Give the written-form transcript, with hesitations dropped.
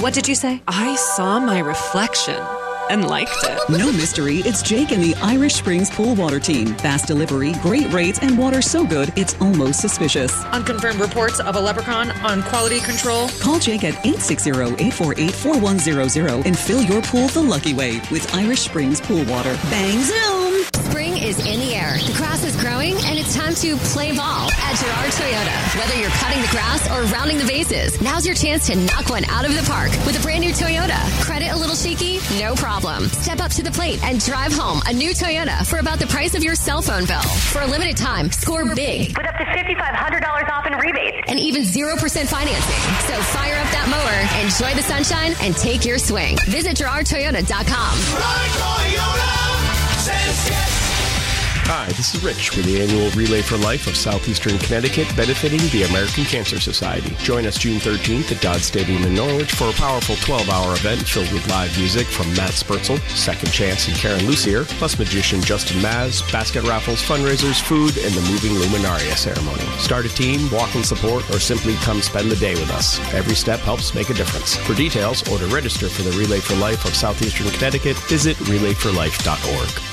What did you say? I saw my reflection and liked it. No mystery, it's Jake and the Irish Springs Pool Water Team. Fast delivery, great rates, and water so good, it's almost suspicious. Unconfirmed reports of a leprechaun on quality control. Call Jake at 860-848-4100 and fill your pool the lucky way with Irish Springs Pool Water. Bang, zoom! Spring is in the air. The grass is growing, and it's time to play ball at Girard Toyota. Whether you're cutting the grass or rounding the bases, now's your chance to knock one out of the park with a brand new Toyota. Credit a little shaky? No problem. Step up to the plate and drive home a new Toyota for about the price of your cell phone bill. For a limited time, score big with up to $5,500 off in rebates and even 0% financing. So fire up that mower, enjoy the sunshine, and take your swing. Visit GirardToyota.com. Hi, this is Rich with the annual Relay for Life of Southeastern Connecticut, benefiting the American Cancer Society. Join us June 13th at Dodd Stadium in Norwich for a powerful 12-hour event filled with live music from Matt Spurtzel, Second Chance, and Karen Lucier, plus magician Justin Maz, basket raffles, fundraisers, food, and the moving Luminaria ceremony. Start a team, walk in support, or simply come spend the day with us. Every step helps make a difference. For details or to register for the Relay for Life of Southeastern Connecticut, visit relayforlife.org.